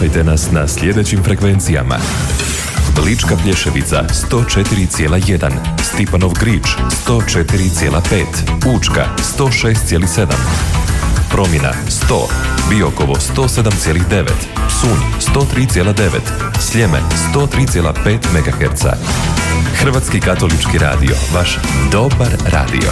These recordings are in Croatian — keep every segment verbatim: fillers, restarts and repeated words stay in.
Slušajte nas na sljedećim frekvencijama: Lička Plješevica sto četiri zarez jedan, Stipanov Grič sto četiri zarez pet, Učka sto šest zarez sedam, Promina sto, Biokovo sto sedam zarez devet, Psunj sto tri zarez devet, Sljeme sto tri zarez pet megaherca. Hrvatski katolički radio, vaš dobar radio.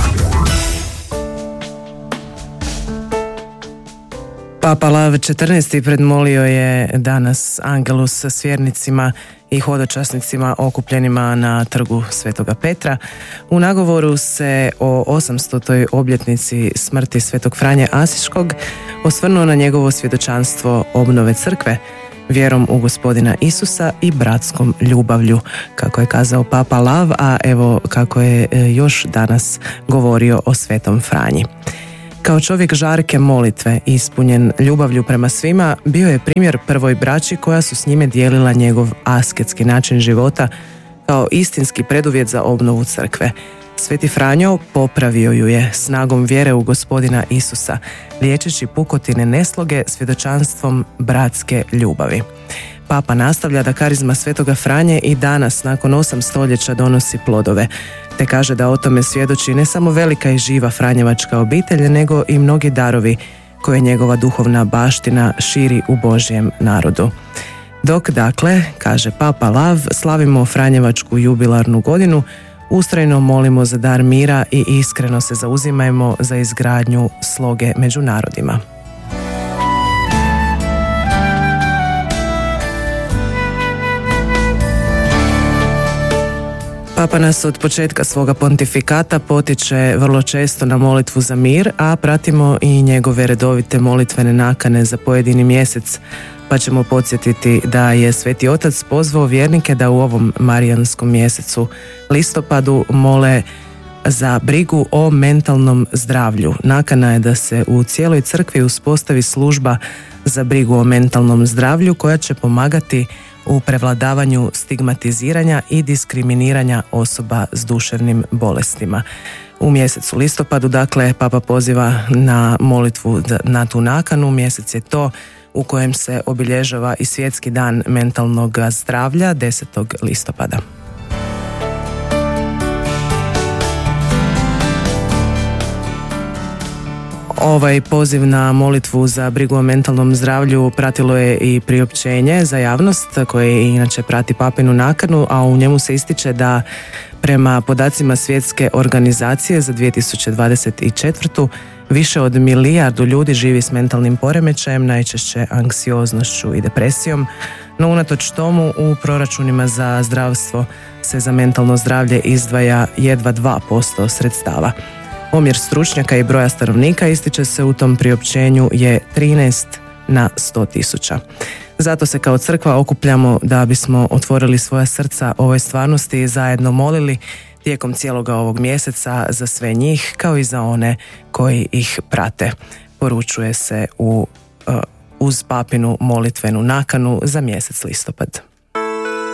Papa Lav četrnaesti predmolio je danas Angelus s vjernicima i hodočasnicima okupljenima na trgu Svetoga Petra. U nagovoru se o osamstotoj obljetnici smrti Svetog Franje Asiškog osvrnuo na njegovo svjedočanstvo obnove crkve, vjerom u Gospodina Isusa i bratskom ljubavlju, kako je kazao Papa Lav, a evo kako je još danas govorio o Svetom Franji. Kao čovjek žarke molitve, ispunjen ljubavlju prema svima, bio je primjer prvoj braći koja su s njime dijelila njegov asketski način života kao istinski preduvjet za obnovu crkve. Sveti Franjo popravio ju je snagom vjere u Gospodina Isusa, liječeći pukotine nesloge svjedočanstvom bratske ljubavi. Papa nastavlja da karizma Svetoga Franje i danas, nakon osam stoljeća, donosi plodove, te kaže da o tome svjedoči ne samo velika i živa franjevačka obitelj, nego i mnogi darovi koje njegova duhovna baština širi u Božjem narodu. Dok, dakle, kaže Papa Lav, slavimo franjevačku jubilarnu godinu, ustrajno molimo za dar mira i iskreno se zauzimajmo za izgradnju sloge među narodima. Papa nas od početka svoga pontifikata potiče vrlo često na molitvu za mir, a pratimo i njegove redovite molitvene nakane za pojedini mjesec, pa ćemo podsjetiti da je Sveti Otac pozvao vjernike da u ovom marijanskom mjesecu listopadu mole za brigu o mentalnom zdravlju. Nakana je da se u cijeloj crkvi uspostavi služba za brigu o mentalnom zdravlju koja će pomagati u prevladavanju stigmatiziranja i diskriminiranja osoba s duševnim bolestima. U mjesecu listopadu, dakle, Papa poziva na molitvu na tu nakanu. Mjesec je to u kojem se obilježava i Svjetski dan mentalnog zdravlja desetog listopada. Ovaj poziv na molitvu za brigu o mentalnom zdravlju pratilo je i priopćenje za javnost koje inače prati papinu nakanu, a u njemu se ističe da prema podacima Svjetske organizacije za dvije tisuće dvadeset četvrtu više od milijardu ljudi živi s mentalnim poremećajem, najčešće anksioznošću i depresijom, no unatoč tomu u proračunima za zdravstvo se za mentalno zdravlje izdvaja jedva dva posto sredstava. Omjer stručnjaka i broja stanovnika, ističe se u tom priopćenju, je trinaest na sto tisuća. Zato se kao crkva okupljamo da bismo otvorili svoja srca ovoj stvarnosti i zajedno molili tijekom cijeloga ovog mjeseca za sve njih, kao i za one koji ih prate. Poručuje se u, uh, uz papinu molitvenu nakanu za mjesec listopad.